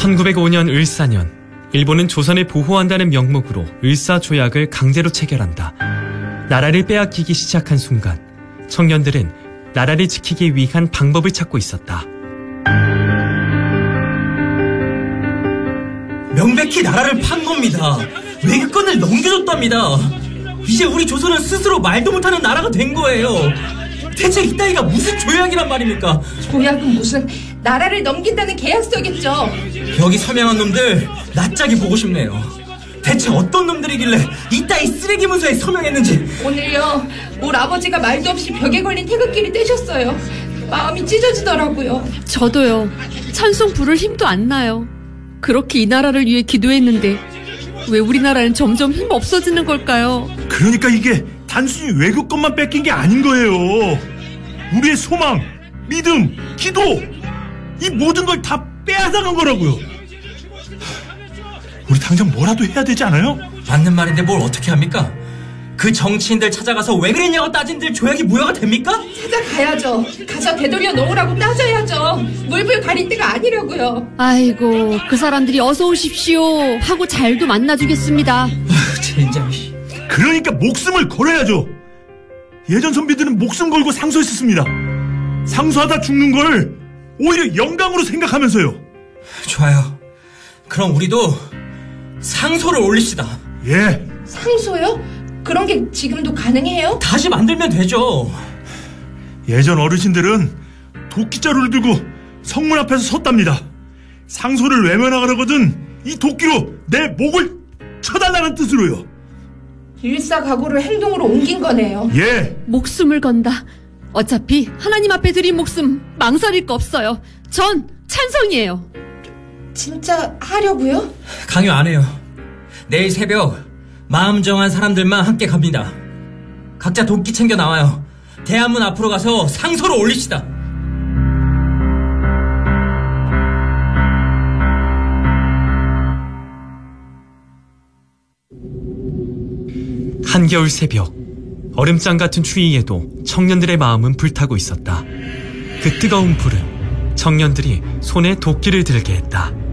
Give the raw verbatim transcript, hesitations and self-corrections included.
천구백오 년 을사년, 일본은 조선을 보호한다는 명목으로 을사조약을 강제로 체결한다. 나라를 빼앗기기 시작한 순간 청년들은 나라를 지키기 위한 방법을 찾고 있었다. 명백히 나라를 판 겁니다. 외교권을 넘겨줬답니다. 이제 우리 조선은 스스로 말도 못하는 나라가 된 거예요. 대체 이따위가 무슨 조약이란 말입니까? 조약은 무슨, 나라를 넘긴다는 계약서겠죠. 여기 서명한 놈들 낯짝이 보고 싶네요. 대체 어떤 놈들이길래 이따위 쓰레기 문서에 서명했는지. 오늘요, 우리 아버지가 말도 없이 벽에 걸린 태극기를 떼셨어요. 마음이 찢어지더라고요. 저도요. 찬송 부를 힘도 안 나요. 그렇게 이 나라를 위해 기도했는데 왜 우리나라는 점점 힘 없어지는 걸까요? 그러니까 이게 단순히 외교권만 뺏긴 게 아닌 거예요. 우리의 소망, 믿음, 기도, 이 모든 걸 다 빼앗아간 거라고요. 우리 당장 뭐라도 해야 되지 않아요? 맞는 말인데 뭘 어떻게 합니까? 그 정치인들 찾아가서 왜 그랬냐고 따진들 조약이 무효가 됩니까? 찾아가야죠. 가서 되돌려 놓으라고 따져야죠. 물불 가릴 때가 아니라고요. 아이고, 그 사람들이 어서 오십시오 하고 잘도 만나주겠습니다. 아휴, 젠장. 그러니까 목숨을 걸어야죠. 예전 선비들은 목숨 걸고 상소했었습니다. 상소하다 죽는 걸 오히려 영광으로 생각하면서요. 좋아요. 그럼 우리도 상소를 올립시다. 예. 상소요? 그런 게 지금도 가능해요? 다시 만들면 되죠. 예전 어르신들은 도끼자루를 들고 성문 앞에서 섰답니다. 상소를 외면하거든 이 도끼로 내 목을 쳐달라는 뜻으로요. 일사각오를 행동으로 옮긴 거네요. 예. 목숨을 건다. 어차피 하나님 앞에 드린 목숨 망설일 거 없어요. 전 찬성이에요. 진짜 하려고요? 강요 안 해요. 내일 새벽 마음 정한 사람들만 함께 갑니다. 각자 도끼 챙겨 나와요. 대한문 앞으로 가서 상소를 올립시다. 한겨울 새벽, 얼음장 같은 추위에도 청년들의 마음은 불타고 있었다. 그 뜨거운 불은 청년들이 손에 도끼를 들게 했다.